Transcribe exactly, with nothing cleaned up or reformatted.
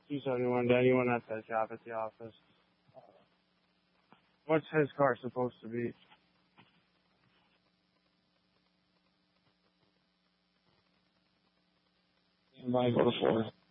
two seventy-one to anyone at that job at the office. What's his car supposed to be? Line go to four.